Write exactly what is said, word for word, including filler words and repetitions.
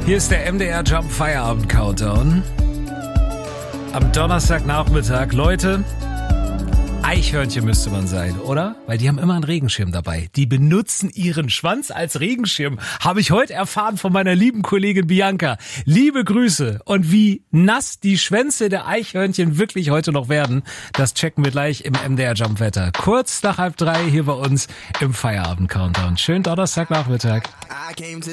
Hier ist der M D R Jump Feierabend Countdown. Am Donnerstagnachmittag. Leute, Eichhörnchen müsste man sein, oder? Weil die haben immer einen Regenschirm dabei. Die benutzen ihren Schwanz als Regenschirm. Habe ich heute erfahren von meiner lieben Kollegin Bianca. Liebe Grüße. Und wie nass die Schwänze der Eichhörnchen wirklich heute noch werden, das checken wir gleich im M D R Jump Wetter. Kurz nach halb drei hier bei uns im Feierabend Countdown. Schönen Donnerstagnachmittag.